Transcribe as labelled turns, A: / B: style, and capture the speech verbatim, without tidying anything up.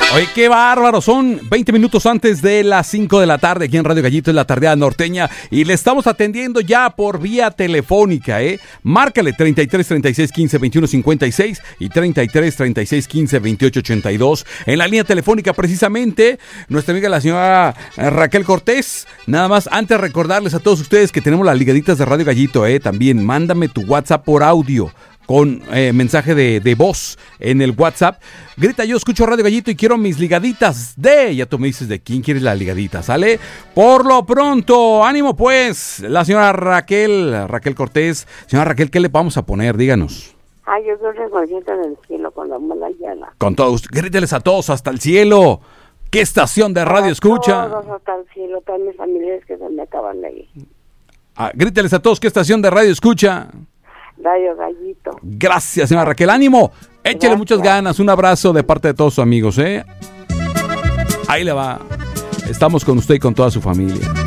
A: Oye, qué bárbaro, son veinte minutos antes de las cinco de la tarde aquí en Radio Gallito, en la tardeada norteña, y le estamos atendiendo ya por vía telefónica, ¿eh? Márcale treinta y tres, treinta y seis, quince, veintiuno, cincuenta y seis y treinta y tres, treinta y seis, quince, veintiocho, ochenta y dos. En la línea telefónica precisamente nuestra amiga la señora Raquel Cortés. Nada más, antes recordarles a todos ustedes que tenemos las ligaditas de Radio Gallito, ¿eh? También mándame tu WhatsApp por audio, con eh, mensaje de, de voz en el WhatsApp. Grita: yo escucho Radio Gallito y quiero mis ligaditas de... Ya tú me dices de quién quieres la ligadita, ¿sale? Por lo pronto, ánimo pues, la señora Raquel, Raquel Cortés. Señora Raquel, ¿qué le vamos a poner? Díganos.
B: Ay, yo soy reconocida en el cielo con la mala llana.
A: Con todos, gríteles a todos hasta el cielo. ¿Qué estación de radio
B: a
A: escucha?
B: Todos hasta el cielo, todas mis familiares que se me acaban de ir.
A: Ah, gríteles a todos, ¿qué estación de radio escucha?
B: Radio Gallito.
A: Gracias, señora Raquel. ¡Ánimo! Échale Gracias. Muchas ganas. Un abrazo de parte de todos sus amigos, ¿eh? Ahí le va. Estamos con usted y con toda su familia.